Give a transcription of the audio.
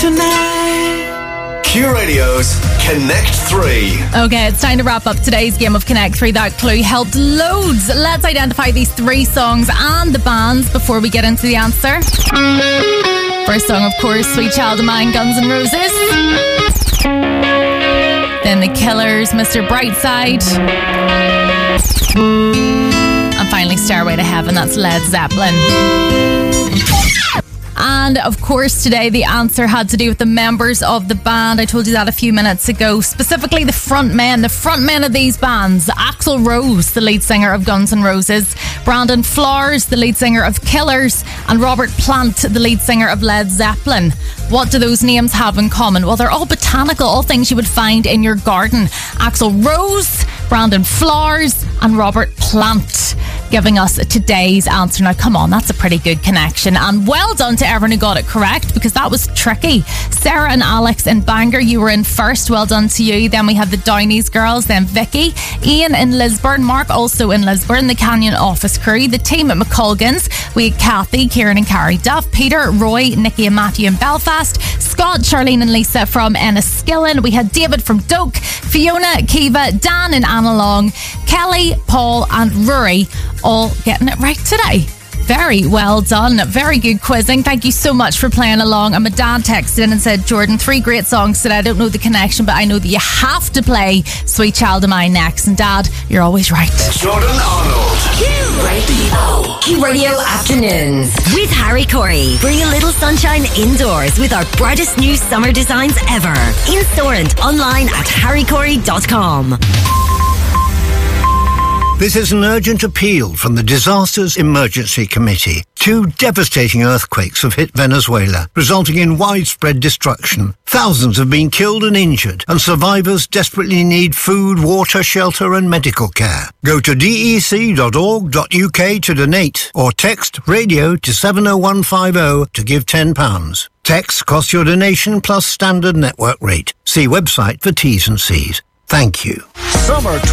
tonight. Q Radio's Connect 3. Okay, it's time to wrap up today's game of Connect 3. That clue helped loads. Let's identify these 3 songs and the bands before we get into the answer. First song, of course, Sweet Child of Mine, Guns N' Roses. Then The Killers, Mr. Brightside. And finally, Stairway to Heaven, that's Led Zeppelin. And of course today the answer had to do with the members of the band. I told you that a few minutes ago. Specifically the frontmen of these bands. Axl Rose, the lead singer of Guns N' Roses. Brandon Flowers, the lead singer of Killers. And Robert Plant, the lead singer of Led Zeppelin. What do those names have in common? Well, they're all botanical, all things you would find in your garden. Axl Rose, Brandon Flowers and Robert Plant giving us today's answer. Now, come on, that's a pretty good connection. And well done to everyone who got it correct, because that was tricky. Sarah and Alex in Bangor, you were in first. Well done to you. Then we had the Downies girls, then Vicky. Ian in Lisburn, Mark also in Lisburn, the Canyon office crew, the team at McColgan's. We had Kathy, Kieran and Carrie Duff, Peter, Roy, Nikki and Matthew in Belfast, Scott, Charlene and Lisa from Enniskillen. We had David from Doak, Fiona, Kiva, Dan and Annalong, Kelly, Paul and Rory all getting it right today. Very well done. Very good quizzing. Thank you so much for playing along. And my dad texted in and said, Jordan, 3 great songs today. I don't know the connection, but I know that you have to play Sweet Child of Mine next. And Dad, you're always right. Jordan Arnold. Q Radio. Q Radio Afternoons with Harry Corey. Bring a little sunshine indoors with our brightest new summer designs ever. In store and online at harrycorey.com. This is an urgent appeal from the Disasters Emergency Committee. 2 devastating earthquakes have hit Venezuela, resulting in widespread destruction. Thousands have been killed and injured, and survivors desperately need food, water, shelter and medical care. Go to dec.org.uk to donate, or text radio to 70150 to give £10. Texts cost your donation plus standard network rate. See website for T's and C's. Thank you. Summer